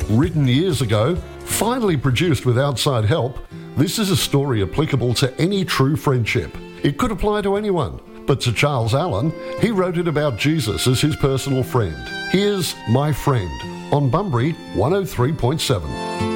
Written years ago, finally produced with outside help, this is a story applicable to any true friendship. It could apply to anyone, but to Charles Allen, he wrote it about Jesus as his personal friend. Here's My Friend on Bunbury 103.7.